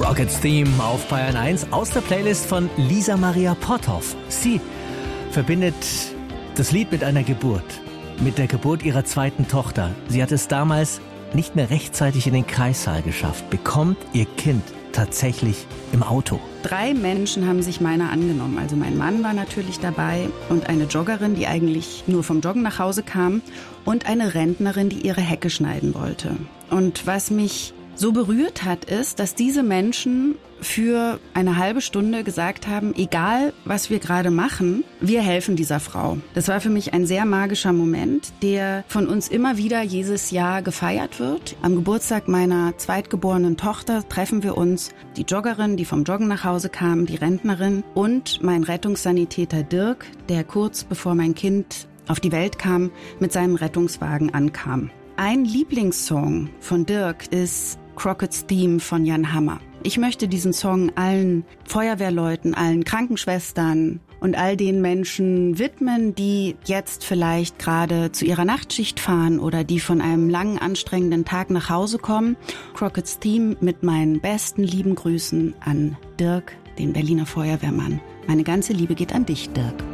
Rockets Theme auf Bayern 1 aus der Playlist von Lisa Maria Potthoff. Sie verbindet das Lied mit einer Geburt, mit der Geburt ihrer zweiten Tochter. Sie hat es damals nicht mehr rechtzeitig in den Kreissaal geschafft, bekommt ihr Kind tatsächlich im Auto. 3 Menschen haben sich meiner angenommen. Also mein Mann war natürlich dabei und eine Joggerin, die eigentlich nur vom Joggen nach Hause kam und eine Rentnerin, die ihre Hecke schneiden wollte. Und was mich so berührt hat, ist, dass diese Menschen für eine halbe Stunde gesagt haben, egal was wir gerade machen, wir helfen dieser Frau. Das war für mich ein sehr magischer Moment, der von uns immer wieder jedes Jahr gefeiert wird. Am Geburtstag meiner zweitgeborenen Tochter treffen wir uns, die Joggerin, die vom Joggen nach Hause kam, die Rentnerin und mein Rettungssanitäter Dirk, der kurz bevor mein Kind auf die Welt kam, mit seinem Rettungswagen ankam. Ein Lieblingssong von Dirk ist Rockets Theme von Jan Hammer. Ich möchte diesen Song allen Feuerwehrleuten, allen Krankenschwestern und all den Menschen widmen, die jetzt vielleicht gerade zu ihrer Nachtschicht fahren oder die von einem langen, anstrengenden Tag nach Hause kommen. Rockets Theme mit meinen besten lieben Grüßen an Dirk, den Berliner Feuerwehrmann. Meine ganze Liebe geht an dich, Dirk.